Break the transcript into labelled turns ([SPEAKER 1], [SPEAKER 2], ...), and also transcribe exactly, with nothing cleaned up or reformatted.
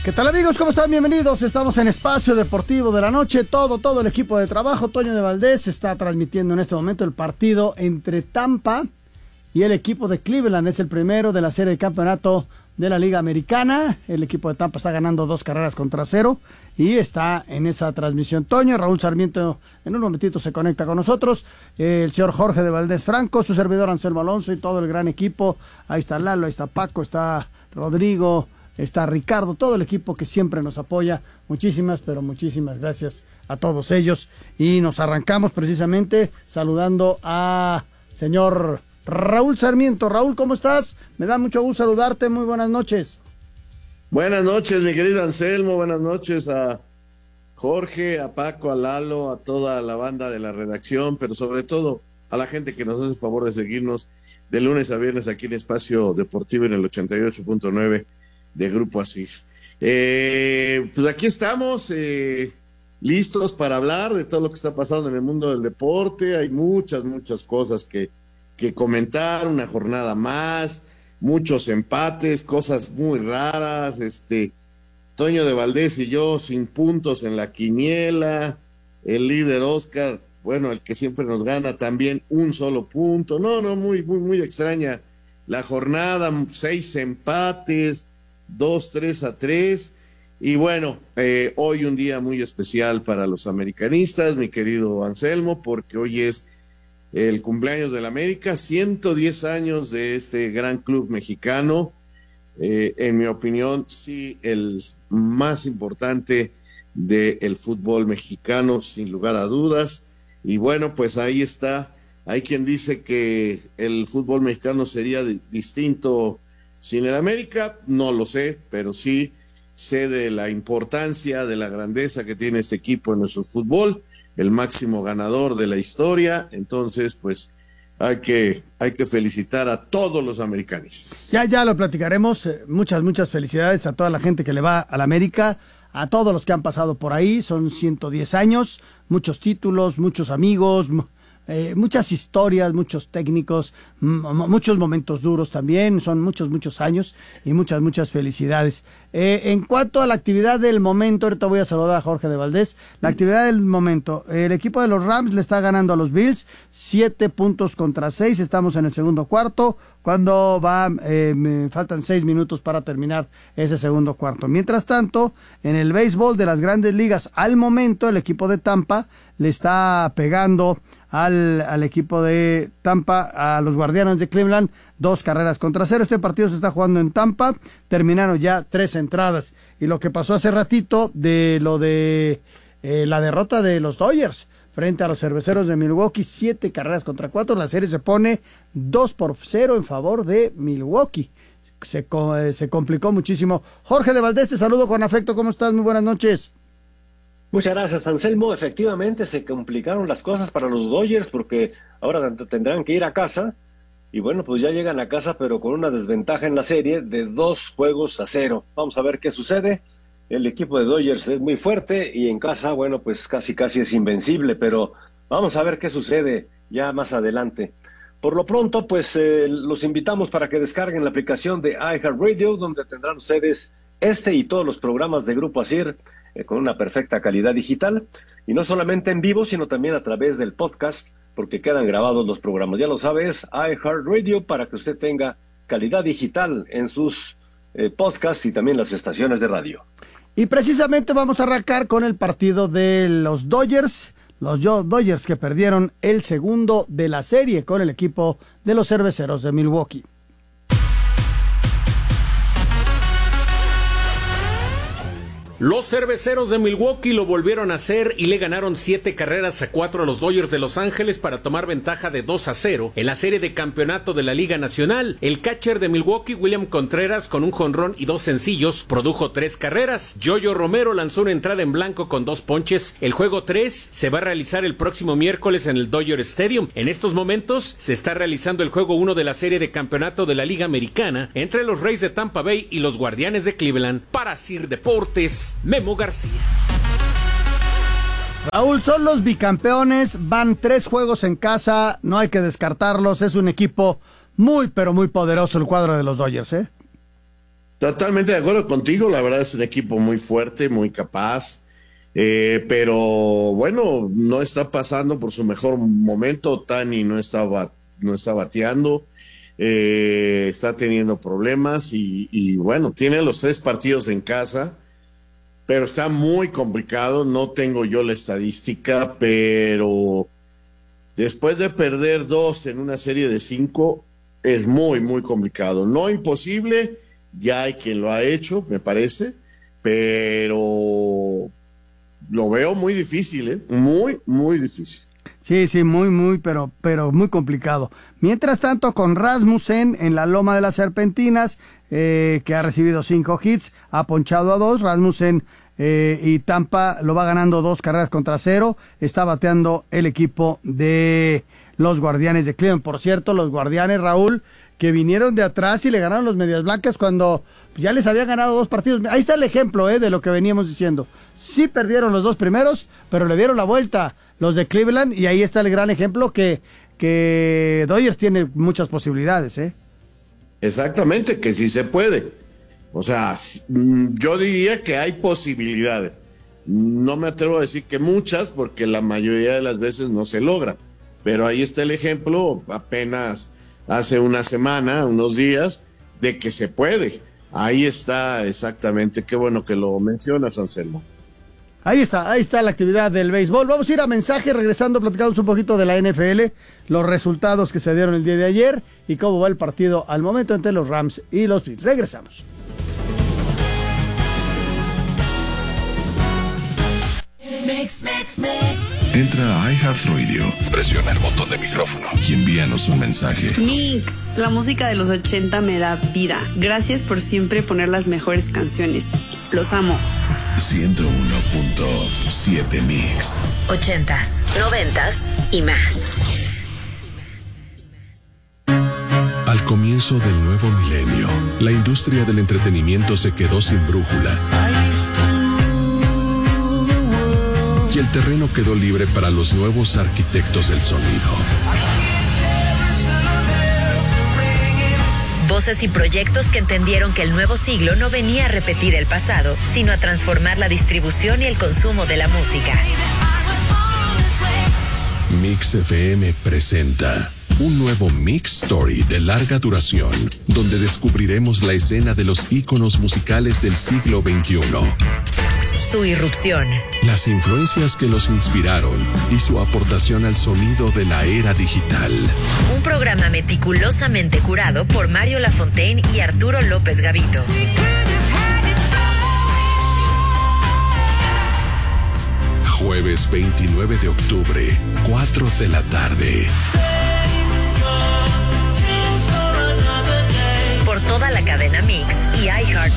[SPEAKER 1] ¿Qué tal, amigos? ¿Cómo están? Bienvenidos. Estamos en Espacio Deportivo de la Noche. Todo, todo el equipo de trabajo. Toño de Valdés está transmitiendo en este momento el partido entre Tampa y el equipo de Cleveland. Es el primero de la serie de campeonato de la Liga Americana. El equipo de Tampa está ganando dos carreras contra cero y está en esa transmisión. Toño, Raúl Sarmiento en un momentito se conecta con nosotros. El señor Jorge de Valdés Franco, su servidor Anselmo Alonso y todo el gran equipo. Ahí está Lalo, ahí está Paco, está Rodrigo, está Ricardo, todo el equipo que siempre nos apoya. Muchísimas, pero muchísimas gracias a todos ellos. Y nos arrancamos precisamente saludando a señor Raúl Sarmiento. Raúl, ¿cómo estás? Me da mucho gusto saludarte, muy buenas noches.
[SPEAKER 2] Buenas noches, mi querido Anselmo, buenas noches a Jorge, a Paco, a Lalo, a toda la banda de la redacción, pero sobre todo a la gente que nos hace el favor de seguirnos de lunes a viernes aquí en Espacio Deportivo en el ochenta y ocho punto nueve de Grupo Asir. Eh, pues aquí estamos, eh, listos para hablar de todo lo que está pasando en el mundo del deporte. Hay muchas, muchas cosas que, que comentar, una jornada más, muchos empates, cosas muy raras, este, Toño de Valdés y yo sin puntos en la quiniela, el líder Oscar, bueno, el que siempre nos gana también un solo punto, no, no, muy, muy, muy extraña la jornada, seis empates, dos, tres a tres, y bueno, eh, hoy un día muy especial para los americanistas, mi querido Anselmo, porque hoy es el cumpleaños del América, ciento diez años de este gran club mexicano, eh, en mi opinión, sí, el más importante del fútbol mexicano, sin lugar a dudas, y bueno, pues ahí está, hay quien dice que el fútbol mexicano sería de, distinto sin el América, no lo sé, pero sí sé de la importancia, de la grandeza que tiene este equipo en nuestro fútbol, el máximo ganador de la historia, entonces pues hay que, hay que felicitar a todos los americanistas.
[SPEAKER 1] Ya, ya lo platicaremos, muchas, muchas felicidades a toda la gente que le va al América, a todos los que han pasado por ahí, son ciento diez años, muchos títulos, muchos amigos, Eh, muchas historias, muchos técnicos, m- muchos momentos duros también, son muchos, muchos años y muchas, muchas felicidades. Eh, en cuanto a la actividad del momento, ahorita voy a saludar a Jorge de Valdés, la actividad del momento, el equipo de los Rams le está ganando a los Bills, siete puntos contra seis, estamos en el segundo cuarto, cuando va, eh, me faltan seis minutos para terminar ese segundo cuarto. Mientras tanto, en el béisbol de las grandes ligas, al momento, el equipo de Tampa le está pegando Al, al equipo de Tampa, a los Guardianes de Cleveland, dos carreras contra cero. Este partido se está jugando en Tampa, terminaron ya tres entradas. Y lo que pasó hace ratito de lo de eh, la derrota de los Dodgers frente a los Cerveceros de Milwaukee, siete carreras contra cuatro, la serie se pone dos por cero en favor de Milwaukee. Se, eh, se complicó muchísimo. Jorge de Valdés, te saludo con afecto, ¿cómo estás? Muy buenas noches.
[SPEAKER 3] Muchas gracias, Anselmo. Efectivamente se complicaron las cosas para los Dodgers porque ahora tendrán que ir a casa y bueno, pues ya llegan a casa pero con una desventaja en la serie de dos juegos a cero. Vamos a ver qué sucede. El equipo de Dodgers es muy fuerte y en casa, bueno, pues casi casi es invencible, pero vamos a ver qué sucede ya más adelante. Por lo pronto, pues eh, los invitamos para que descarguen la aplicación de iHeartRadio, donde tendrán ustedes este y todos los programas de Grupo Asir eh, con una perfecta calidad digital, y no solamente en vivo, sino también a través del podcast, porque quedan grabados los programas. Ya lo sabes, iHeartRadio, para que usted tenga calidad digital en sus eh, podcasts y también las estaciones de radio.
[SPEAKER 1] Y precisamente vamos a arrancar con el partido de los Dodgers, los Dodgers que perdieron el segundo de la serie con el equipo de los Cerveceros de Milwaukee.
[SPEAKER 4] Los Cerveceros de Milwaukee lo volvieron a hacer y le ganaron siete carreras a cuatro a los Dodgers de Los Ángeles para tomar ventaja de dos a cero en la serie de campeonato de la Liga Nacional. El catcher de Milwaukee, William Contreras, con un jonrón y dos sencillos, produjo tres carreras. Yoyo Romero lanzó una entrada en blanco con dos ponches. El juego tres se va a realizar el próximo miércoles en el Dodger Stadium. En estos momentos se está realizando el juego uno de la serie de campeonato de la Liga Americana entre los Rays de Tampa Bay y los Guardianes de Cleveland. Para Sir Deportes, Memo García.
[SPEAKER 1] Raúl, son los bicampeones, van tres juegos en casa, no hay que descartarlos, es un equipo muy pero muy poderoso el cuadro de los Dodgers, ¿eh?
[SPEAKER 2] Totalmente de acuerdo contigo, la verdad es un equipo muy fuerte, muy capaz, eh, pero bueno, no está pasando por su mejor momento. Tani no está, bat, no está bateando, eh, está teniendo problemas y, y bueno, tiene los tres partidos en casa, pero está muy complicado. No tengo yo la estadística, pero después de perder dos en una serie de cinco, es muy, muy complicado. No imposible, ya hay quien lo ha hecho, me parece, pero lo veo muy difícil, ¿eh? Muy, muy difícil.
[SPEAKER 1] Sí, sí, muy, muy, pero, pero muy complicado. Mientras tanto, con Rasmussen en la Loma de las Serpentinas, eh, que ha recibido cinco hits, ha ponchado a dos. Rasmussen eh, y Tampa lo va ganando dos carreras contra cero. Está bateando el equipo de los Guardianes de Cleveland. Por cierto, los Guardianes, Raúl, que vinieron de atrás y le ganaron los Medias Blancas cuando ya les habían ganado dos partidos. Ahí está el ejemplo eh, de lo que veníamos diciendo. Sí perdieron los dos primeros, pero le dieron la vuelta los de Cleveland, y ahí está el gran ejemplo que, que Dodgers tiene muchas posibilidades. ¿eh?
[SPEAKER 2] Exactamente, que sí se puede. O sea, yo diría que hay posibilidades. No me atrevo a decir que muchas, porque la mayoría de las veces no se logra. Pero ahí está el ejemplo, apenas hace una semana, unos días, de que se puede. Ahí está exactamente, qué bueno que lo mencionas, Anselmo.
[SPEAKER 1] Ahí está, ahí está la actividad del béisbol. Vamos a ir a mensaje, regresando, platicamos un poquito de la N F L, los resultados que se dieron el día de ayer y cómo va el partido al momento entre los Rams y los Bills. Regresamos.
[SPEAKER 5] Mix, mix, mix. Entra a iHeartRadio, presiona el botón de micrófono y envíanos un mensaje.
[SPEAKER 6] Mix, la música de los ochenta me da vida. Gracias por siempre poner las mejores canciones. Los amo.
[SPEAKER 5] ciento uno punto siete Mix.
[SPEAKER 7] Ochentas, noventas y más.
[SPEAKER 5] Al comienzo del nuevo milenio, la industria del entretenimiento se quedó sin brújula. Y el terreno quedó libre para los nuevos arquitectos del sonido.
[SPEAKER 7] Voces y proyectos que entendieron que el nuevo siglo no venía a repetir el pasado, sino a transformar la distribución y el consumo de la música.
[SPEAKER 5] Mix F M presenta un nuevo Mix Story de larga duración, donde descubriremos la escena de los íconos musicales del siglo veintiuno.
[SPEAKER 7] Su irrupción,
[SPEAKER 5] las influencias que los inspiraron y su aportación al sonido de la era digital.
[SPEAKER 7] Un programa meticulosamente curado por Mario Lafontaine y Arturo López Gavito.
[SPEAKER 5] Jueves veintinueve de octubre, cuatro de la tarde.
[SPEAKER 7] Por toda la cadena Mix y iHeart.